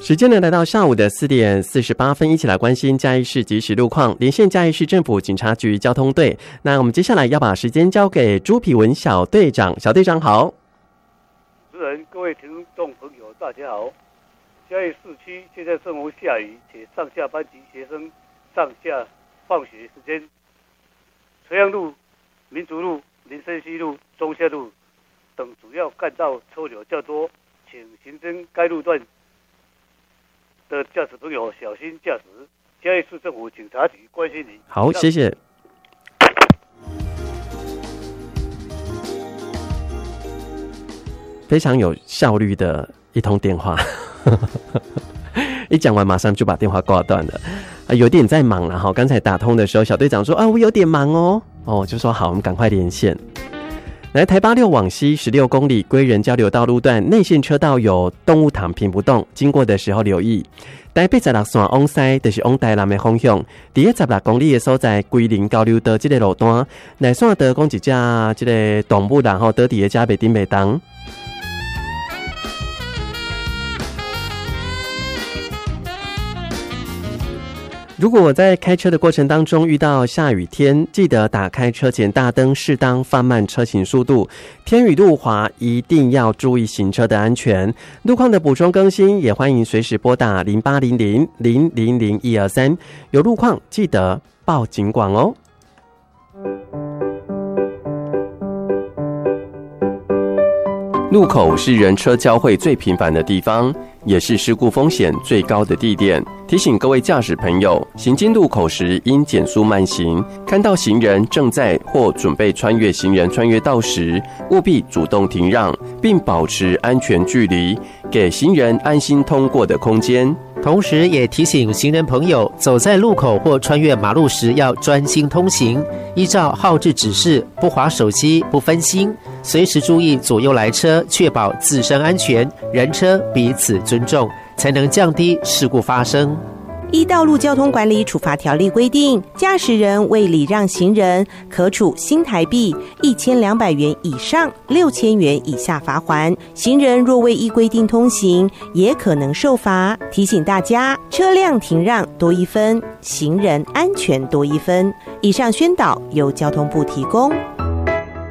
时间呢来到下午的4点48分，一起来关心嘉义市即时路况，连线嘉义市政府警察局交通队。那我们接下来要把时间交给朱丕文小队长，小队长好。 主持人、各位听众朋友，大家好。嘉义市区现在正逢下雨，且上下班及学生上下放学时间，垂杨路、民族路、林森西路、中下路等主要干道车流较多，请行经该路段的驾驶朋友小心驾驶。嘉义市政府警察局关心您。 好，谢谢。非常有效率的一通电话，一讲完马上就把电话挂断了。有点在忙了哈，刚才打通的时候，小队长说啊，我有点忙哦，就说好，我们赶快连线。来，台86往西16公里归仁交流道路段内线车道有动物躺平不动，经过的时候留意。台86线往西就是往台南的方向，在16公里的所在归仁交流道这个路段，内线的讲一只这个动物然后倒伫的家袂顶袂动。如果我在开车的过程当中遇到下雨天，记得打开车前大灯，适当放慢车行速度。天雨路滑，一定要注意行车的安全。路况的补充更新，也欢迎随时拨打0800-000-123，有路况记得报警广哦。路口是人车交汇最频繁的地方，也是事故风险最高的地点。提醒各位驾驶朋友，行经路口时应减速慢行，看到行人正在或准备穿越行人穿越道时，务必主动停让，并保持安全距离，给行人安心通过的空间。 同时也提醒行人朋友，走在路口或穿越马路时要专心通行，依照号志指示，不滑手机，不分心，随时注意左右来车，确保自身安全，人车彼此尊重，才能降低事故发生。 依道路交通管理处罚条例规定，驾驶人未礼让行人，可处新台币1200元以上6000元以下罚锾。行人若未依规定通行，也可能受罚。提醒大家，车辆停让多1分，行人安全多1分。以上宣导由交通部提供。